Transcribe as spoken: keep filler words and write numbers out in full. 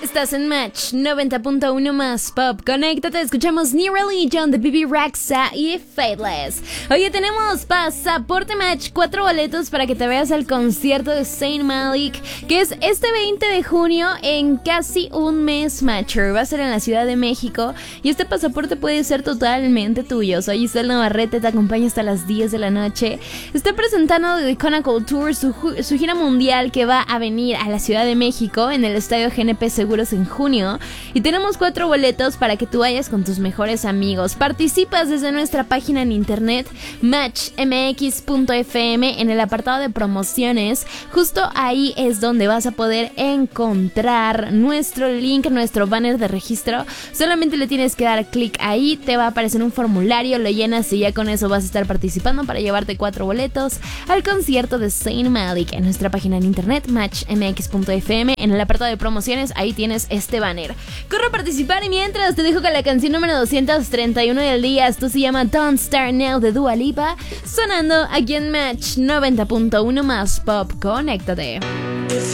Estás en Match noventa punto uno más Pop. Conéctate, escuchamos New Religion de B B Rexha y Faithless. Oye, tenemos pasaporte Match, cuatro boletos para que te veas al concierto de Zayn Malik, que es este veinte de junio en casi un mes, Matcher. Va a ser en la Ciudad de México y este pasaporte puede ser totalmente tuyo. Soy Isel Navarrete, te acompaño hasta las diez de la noche. Está presentando The Chronicle Tour, su, su gira mundial que va a venir a la Ciudad de México en el Estadio G N P Seguros en junio, y tenemos cuatro boletos para que tú vayas con tus mejores amigos. Participas desde nuestra página en internet match m x punto f m en el apartado de promociones. Justo ahí es donde vas a poder encontrar nuestro link, nuestro banner de registro. Solamente le tienes que dar clic ahí, te va a aparecer un formulario, lo llenas y ya con eso vas a estar participando para llevarte cuatro boletos al concierto de Zayn Malik en nuestra página en internet match m x punto f m en el apartado de promociones. Ahí tienes este banner. Corre a participar y mientras te dejo con la canción número doscientos treinta y uno del día. Esto se llama Don't Start Now de Dua Lipa, sonando aquí en Match noventa punto uno más Pop. Conéctate.